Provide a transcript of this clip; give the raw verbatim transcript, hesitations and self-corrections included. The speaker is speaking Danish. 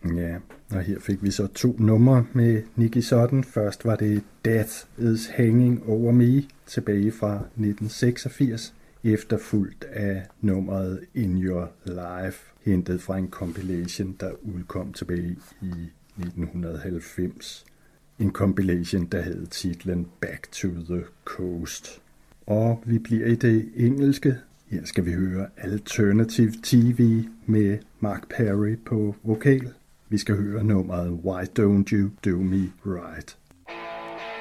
Ja, og her fik vi så to numre med Nikki Sudden. Først var det Death is Hanging Over Me tilbage fra nitten seksogfirs, efterfulgt af nummeret In Your Life, hentet fra en compilation, der udkom tilbage i nitten halvfems. En compilation, der havde titlen Back to the Coast. Og vi bliver i det engelske. Her skal vi høre Alternative T V med Mark Perry på vokal. Vi skal høre nummeret Why Don't You Do Me Right.